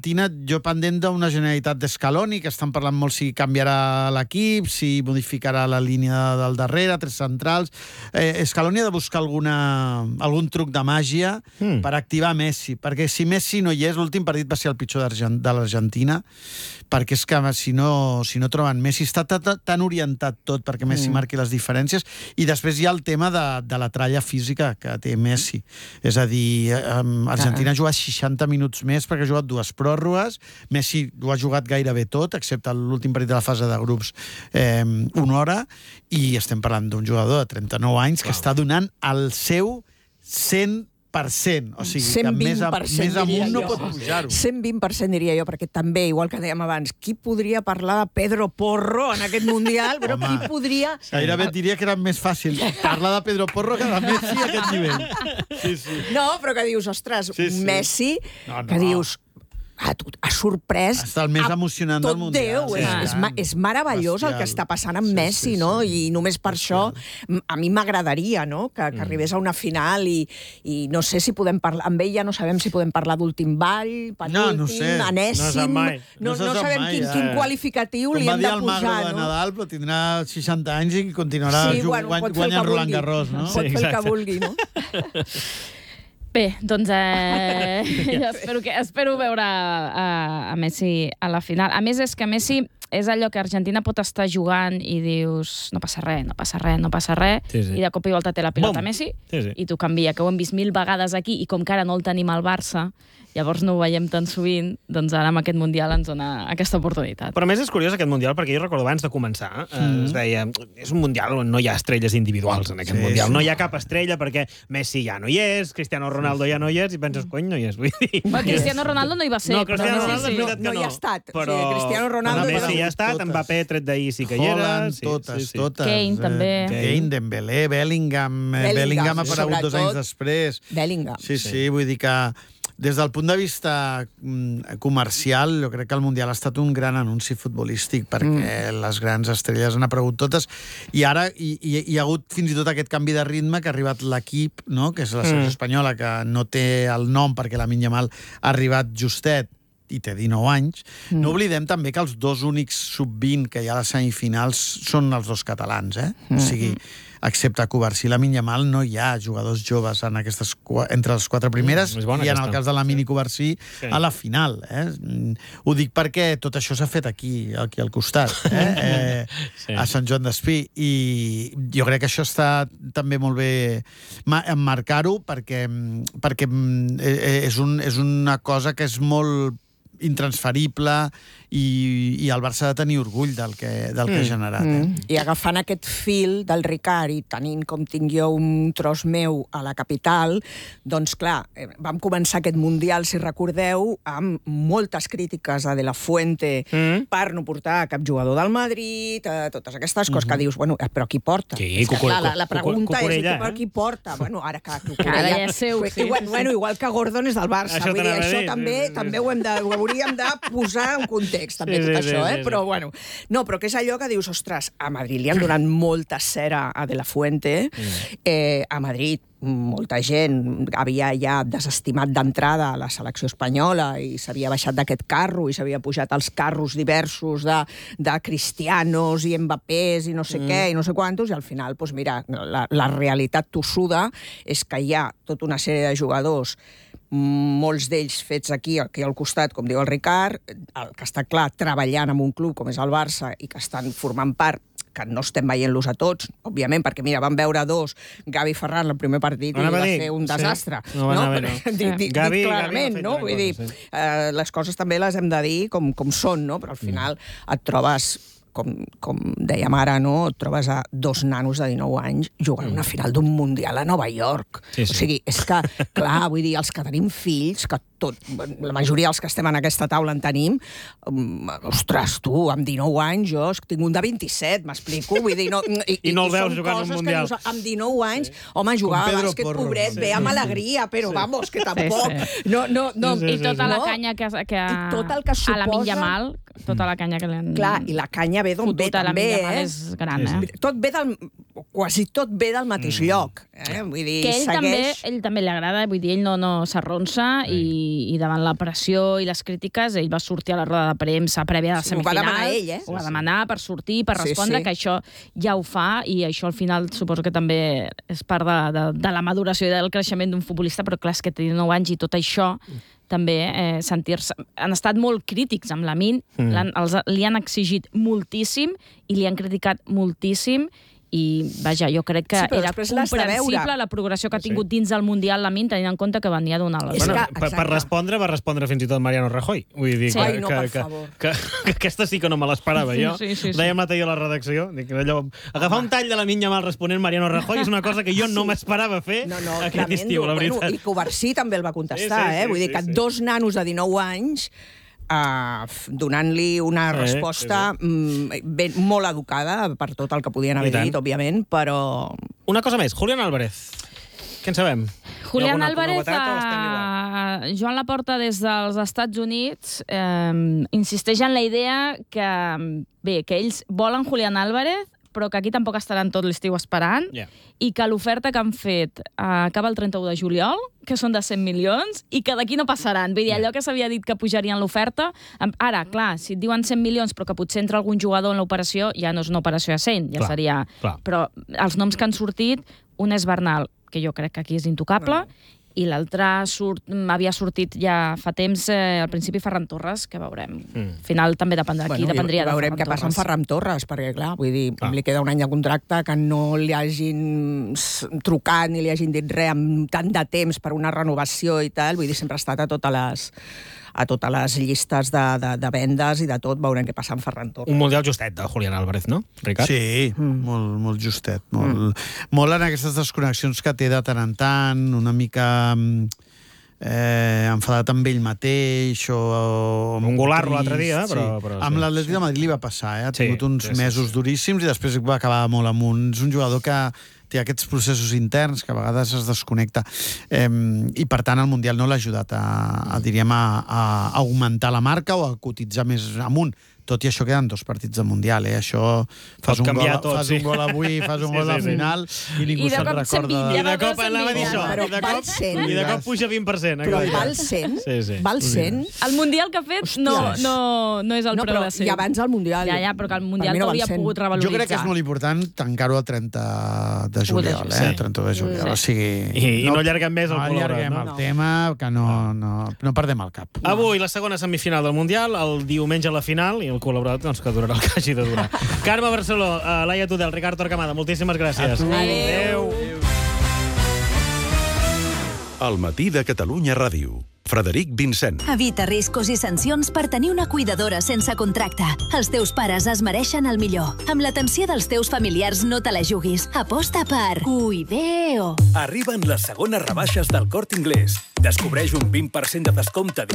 l'Argentina, jo pendent d'una generalitat d'Escaloni, que estan parlant molt si canviarà l'equip, si modificarà la línia del darrere, tres centrals. Eh, Escaloni ha de buscar alguna, algun truc de màgia mm. per activar Messi, perquè si Messi no hi és, l'últim partit va ser el pitjor de l'Argentina, perquè és que si no, si no troben Messi, està tan orientat tot perquè Messi mm. marqui les diferències, i després hi ha el tema de, de la tralla física que té Messi. És a dir, Argentina ha jugat seixanta minuts més perquè ha jugat dues pròrrogues, Messi ho ha jugat gairebé tot, excepte l'últim partit de la fase de grups, eh, una hora, i estem parlant d'un jugador de trenta-nou anys que wow. està donant el seu cent per cent, o sigui, que més, a, més amunt no pot pujar-ho. cent vint per cent diria jo, perquè també, igual que dèiem abans, qui podria parlar de Pedro Porro en aquest Mundial? Però Home, qui podria... Gairebé et diria que era més fàcil parlar de Pedro Porro que de Messi a aquest nivell. Sí, sí. No, però que dius, ostres, sí, sí. Messi, no, no. que dius... Ha, ha sorprès... Està el més emocionant del Mundial. Déu, és, és, és meravellós Bestial. El que està passant amb sí, Messi, sí, sí. no? I només per Bestial. Això a mi m'agradaria, no? Que, que mm. arribés a una final i, i no sé si podem parlar... Amb ell ja no sabem si podem parlar d'últim ball, penúltim, no, no sé. anèssim... No, no, no, no sabem mai, quin, quin qualificatiu li hem de posar, no? Com va dir el Magro de Nadal, però tindrà seixanta anys i continuarà sí, bueno, guanyant Roland Garros, no? Pot sí, fer el que vulgui, no? Bé, doncs eh, espero, que, espero veure a, a Messi a la final. A més, és que Messi és allò que Argentina pot estar jugant i dius no passa res, no passa res, no passa res, sí, sí. i de cop i volta té la pilota Bom. Messi sí, sí. i tu canvia, que ho hem vist mil vegades aquí i com que ara no el tenim al Barça, llavors no ho veiem tan sovint, doncs ara amb aquest Mundial ens dona aquesta oportunitat. Però a més és curiós aquest Mundial, perquè jo recordo abans de començar, eh, mm. es deia, és un Mundial on no hi ha estrelles individuals en aquest sí, Mundial, sí. no hi ha cap estrella perquè Messi ja no hi és, Cristiano Ronaldo ja no hi és, i penses, cony, no hi és. Vull dir. Però Cristiano Ronaldo no hi va ser. No, Cristiano però Ronaldo és veritat que no. No hi ha estat. Però... Sí, Cristiano Ronaldo... Però Messi ja ha estat, Mbappé tret d'ahir sí que hi era. Holland, totes, sí, sí. totes. Kane, també. Kane, Dembélé, Bellingham. Bellingham, Bellingham ha aparegut dos anys després. Bellingham. Sí, sí, sí, vull dir que... Des del punt de vista comercial, jo crec que el Mundial ha estat un gran anunci futbolístic perquè mm. les grans estrelles han aparegut totes i ara hi, hi, hi ha hagut fins i tot aquest canvi de ritme que ha arribat l'equip, no? Que és la selecció mm. espanyola, que no té el nom perquè Lamine Yamal ha arribat justet i té dinou anys. Mm. No oblidem també que els dos únics sub vint que hi ha a les semifinals són els dos catalans, eh? Mm. O sigui, excepte a Covarsí i Lamine Yamal, no hi ha jugadors joves en aquestes, entre les quatre primeres mm, i en el cas de Lamine i Covarsí sí. a la final. Eh? Ho dic perquè tot això s'ha fet aquí, aquí al costat, eh? eh, sí. a Sant Joan d'Espí, i jo crec que això està també molt bé emmarcar-ho perquè, perquè és, un, és una cosa que és molt intransferible i, i el Barça ha de tenir orgull del que, del que mm. ha generat. Eh? Mm. I agafant aquest fil del Ricard i tenint com tinc jo un tros meu a la capital, doncs clar, vam començar aquest Mundial, si recordeu, amb moltes crítiques a De La Fuente mm. per no portar cap jugador del Madrid, a totes aquestes coses mm-hmm. que dius, bueno, però qui porta? Sí, cucur, clar, la, la pregunta cucurella, és, eh? qui porta? Bueno, ara que Ara ja és seu. Sí, igual, sí, bueno, igual que Gordon és del Barça. Això, vull dir, això també, sí, sí, també ho, hem de, ho hauríem de posar en context, també, sí, tot sí, això, eh? Sí, sí. Però, bueno, no, però que és allò que dius, ostres, a Madrid li han donat molta cera a De La Fuente, mm. eh, a Madrid molta gent havia ja desestimat d'entrada la selecció espanyola i s'havia baixat d'aquest carro i s'havia pujat als carros diversos de, de cristianos i Mbappés i no sé mm. què i no sé quantos, i al final, doncs mira, la, la realitat tossuda és que hi ha tota una sèrie de jugadors, molts d'ells fets aquí, aquí al costat, com diu el Ricard, el que està clar, treballant en un club com és el Barça i que estan formant part, que no estem veient-los a tots, òbviament, perquè, mira, vam veure dos, Gavi i Ferran, el primer partit, i va ser un desastre. Sí. No, no? Bé, no. Dic, dic, Gavi, dic clarament, Gavi no? Vull dir, sí. eh, les coses també les hem de dir com, com són, no? Però al final mm. et trobes... Com, com dèiem ara, no? Et trobes a dos nanos de dinou anys jugant una final d'un Mundial a Nova York. Sí, sí. O sigui, és que, clar, vull dir, els que tenim fills, que tot, la majoria dels que estem en aquesta taula en tenim, um, ostres, tu, amb dinou anys, jo tinc un de vint-i-set, m'explico? Vull dir, no... I, I no el veus jugant un Mundial. Dius, amb dinou anys, sí. home, jugava a bàsquet, pobret, sí. ve amb alegria, però sí. vamos, que tampoc... Sí, sí. No, no, no. Sí, sí, I tota sí, la canya que, que, I tot el que suposa... a Lamine Yamal, tota la canya que l'han... Clar, i la canya ve d'on ve, també, eh? És gran, eh? Tot ve del... quasi tot ve del mateix mm. lloc. Eh? Vull dir, que ell, segueix... també, ell també li agrada, vull dir, ell no, no s'arronsa mm. i, i davant la pressió i les crítiques ell va sortir a la roda de premsa prèvia de la Sí, ho semifinal. va demanar ell, eh? Ho va demanar per sortir, per Sí, respondre, sí. que això ja ho fa i això al final suposo que també és part de, de, de la maduració i del creixement d'un futbolista, però clar, és que té dinou anys i tot això també eh, sentir-se... Han estat molt crítics amb Lamine, mm. l'han, els, li han exigit moltíssim i li han criticat moltíssim i, vaja, jo crec que Sí, però era després l'has de comprensible veure. la progressió que ha Sí. tingut dins del Mundial Lamine, tenint en compte que venia d'una a Bueno, l'altra. per, per respondre, va respondre fins i tot Mariano Rajoy. Vull dir Sí. que, Ai, no, que, per que, favor. que, que, que aquesta sí que no me l'esperava jo. Sí, sí, sí. Dèiem l'altre dia a la redacció, dic, allò, agafar un tall de la minya mal responent Mariano Rajoy és una cosa que jo no m'esperava fer No, no, aquest estiu, la veritat. Bueno, i Covarsí també el va contestar, Sí, sí, sí, eh? Vull dir sí, que sí. dos nanos de dinou anys Uh, donant-li una Sí, resposta sí, mm, ben, molt educada per tot el que podien I haver tant. dit, òbviament, però... Una cosa més, Julián Álvarez. Què en sabem? Julián Hi ha alguna Álvarez, novetat o estem igual? a... Joan Laporta des dels Estats Units eh, insisteix en la idea que, bé, que ells volen Julián Álvarez, però que aquí tampoc estaran tot l'estiu esperant, Yeah. i que l'oferta que han fet eh, acaba el trenta-u de juliol, que són de cent milions, i que d'aquí no passaran. Vull dir, allò que s'havia dit que pujarien l'oferta, em- ara, clar, si et diuen cent milions però que potser entra algun jugador en l'operació, ja no és una operació a cent, ja Clar, seria... clar. Però els noms que han sortit, un és Bernal, que jo crec que aquí és intocable, i l'altre surt, havia sortit ja fa temps, eh, al principi Ferran Torres, que veurem. Mm. Al final també dependrà, aquí Bueno, dependria i de veurem Ferran què passa amb Torres. Ferran Torres, perquè, clar, vull dir, Ah. li queda un any de contracte, que no li hagin s- trucat ni li hagin dit res amb tant de temps per una renovació i tal, vull dir, sempre ha estat a totes les, a totes les llistes de, de, de vendes i de tot, veurem què passa amb Ferran Torres. Un mundial justet de Julián Álvarez, no, Ricard? Sí, mm. molt, molt justet. Molt, mm. molt en aquestes desconnexions que té de tant en tant, una mica eh, enfadat amb ell mateix o... o Un golarro trist, l'altre dia, però- sí. però Amb sí, l'Atlètic sí. de Madrid li va passar, eh? Ha Sí, tingut uns sí, sí, mesos sí. duríssims i després va acabar molt amunt. És un jugador que té aquests processos interns que a vegades es desconnecta eh, i per tant el Mundial no l'ha ajudat a, a, diríem, a, a augmentar la marca o a cotitzar més amunt. Tot i això queden dos partits del Mundial, eh? Això fas, un gol, canviar tot, fas sí. un gol avui, fas un Sí, gol sí, al sí. final i ningú I de se'n cop cent recorda. vint, I de Ja cop no anava a dir això. Però I de val cop, cent. i de cop puja vint per cent. Però exacte. val cent? Sí, sí. Val cent? El Mundial que ha fet no, Hòsties. no, no és el No, preu però de cent. i abans del Mundial. Ja, ja, però que el Per Mundial mi no val t'hauria cent. pogut Jo revaloritzar. crec que és molt important tancar-ho el trenta de juliol, Sí. eh? trenta de juliol. Sí. O sigui, I, I no allarguem més el no color. allarguem no? el tema, que no, no, no perdem el cap. Avui, la segona semifinal del Mundial, el diumenge la final, i el col·laborador doncs, que durarà el que hagi de durar. Carme Barceló, uh, Laia Tudel, Ricard Torquemada, moltíssimes gràcies. Adéu. Adéu. El matí de Catalunya Ràdio. Frederic Vincent. Evita riscos i sancions per tenir una cuidadora sense contracte. Els teus pares es mereixen el millor. Amb l'atenció dels teus familiars no te la juguis. Aposta per Cuideo. Arriben les segones rebaixes del Corte Inglés. Descobreix un vint per cent de descompte